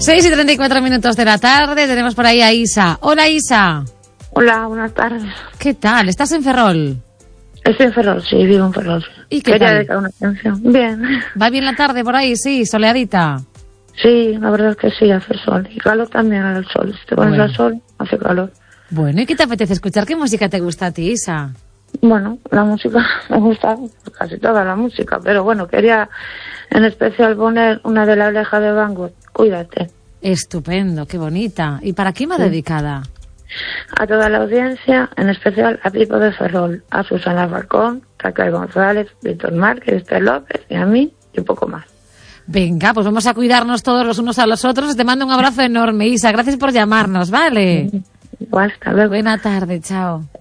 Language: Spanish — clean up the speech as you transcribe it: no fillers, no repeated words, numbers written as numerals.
6:34 de la tarde, tenemos por ahí a Isa. Hola, Isa. Hola, buenas tardes. ¿Qué tal? ¿Estás en Ferrol? Estoy en Ferrol, sí, vivo en Ferrol. ¿Y qué Quería tal? dedicar una canción. Bien. ¿Va bien la tarde por ahí? Sí, soleadita. Sí, la verdad es que sí, hace sol. Y calor también al sol. Si te pones al sol, hace calor. Bueno, ¿y qué te apetece escuchar? ¿Qué música te gusta a ti, Isa? Bueno, la música, me gusta casi toda la música, pero bueno, quería en especial poner una de La Oreja de Van Gogh, Cuídate. Estupendo, qué bonita. ¿Y para quién va dedicada? A toda la audiencia, en especial a Pipo de Ferrol, a Susana Falcón, Raquel González, Víctor Márquez, Esther López y a mí y un poco más. Venga, pues vamos a cuidarnos todos los unos a los otros. Te mando un abrazo enorme, Isa. Gracias por llamarnos, ¿vale? Igual, hasta luego. Buena tarde, chao.